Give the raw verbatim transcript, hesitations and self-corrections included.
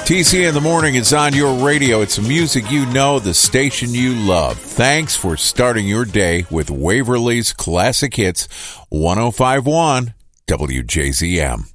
T C in the morning is on your radio. It's the music you know, the station you love. Thanks for starting your day with Waverly's Classic Hits, one oh five point one W J Z M.